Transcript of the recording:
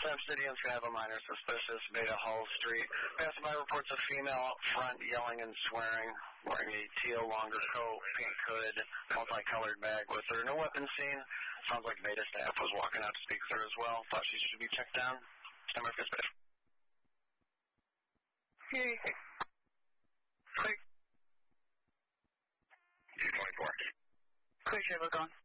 Sam City is going to have a minor suspicious, Beta Hall Street. Passerby reports a female up front yelling and swearing, wearing a teal longer coat, pink hood, multicolored bag with her. No weapon seen. Sounds like Beta staff was walking out to speak with her as well. Thought she should be checked down. Stand by for dispatch. Hey. Quick. 224. Quick, Trevor, gone.